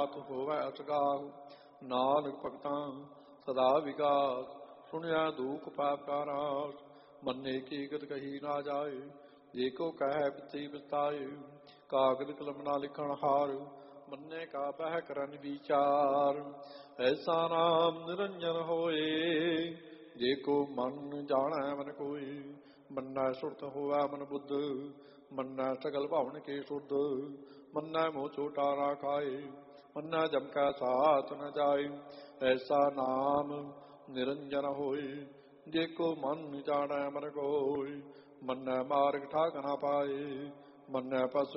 ਮਾਤ ਹੋਵੈ ਅਸਗਾਹੁ। ਨਾਨਕ ਭਗਤਾਂ ਸਦਾ ਵਿਗਾਸ, ਸੁਣਿਆ ਦੁਖ ਪਾਪ ਕਾ ਰਾਸ। ਮੰਨੇ ਕੀ ਗਤ ਕਹੀ ਨਾ ਜਾਏ, ਜੇ ਕੋ ਕਹਿ ਬਿਤੀ ਬਿਤਾਏ। ਕਾਗਦ ਕਲਮ ਨਾ ਲਿਖਣ ਹਾਰ, ਮੰਨੇ ਕਾ ਬਹਿ ਕਰਨ ਵਿਚਾਰ। ਐਸਾ ਨਾਮ ਨਿਰੰਜਨ ਹੋਏ, ਜੇ ਕੋ ਮਨ ਜਾਣੈ ਮਨ ਕੋਇ। ਮੰਨੈ ਸੁਰਤ ਹੋਵੈ ਮਨ ਬੁੱਧ, ਮੰਨੈ ਸਗਲ ਭਾਵਨ ਕੇ ਸੁਧ। ਮੰਨੈ ਮੋਹ ਛੋਟਾ ਨਾ ਖਾਏ, ਮੰਨੈ ਜਮ ਕੈ ਸਾਥ ਨ ਜਾਏ। ਐਸਾ ਨਾਮ ਨਿਰੰਜਨ ਹੋਏ, ਜੇ ਕੋ ਮਨ ਜਾਣੈ ਮਨ ਕੋਇ। ਮੰਨੈ ਮਾਰਗ ਠਾਕ ਨਾ ਪਾਏ, ਮੰਨੈ ਪਸ